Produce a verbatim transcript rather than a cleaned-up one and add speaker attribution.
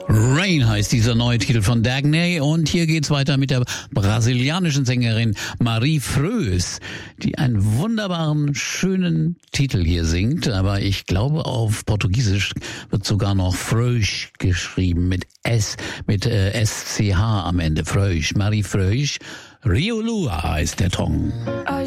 Speaker 1: Rain heißt dieser neue Titel von Dagny und hier geht's weiter mit der brasilianischen Sängerin Marie Frös, die einen wunderbaren, schönen Titel hier singt, aber ich glaube auf Portugiesisch wird sogar noch Frösch geschrieben mit S, mit äh, S C H am Ende, Frösch, Marie Frösch. Rio Lua heißt der Tong.